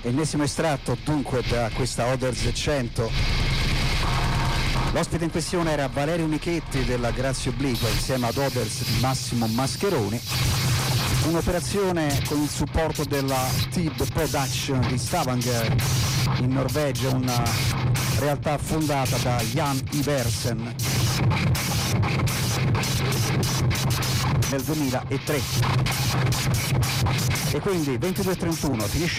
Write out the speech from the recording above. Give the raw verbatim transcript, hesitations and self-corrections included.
Ennesimo estratto dunque da questa Others cento. L'ospite in questione era Valerio Michetti della Grazia Obliqua insieme ad Others di Massimo Mascheroni. Un'operazione con il supporto della T I B Production di Stavanger in Norvegia, una realtà fondata da Jan Iversen nel duemilatré. E quindi ventidue e trentuno finisce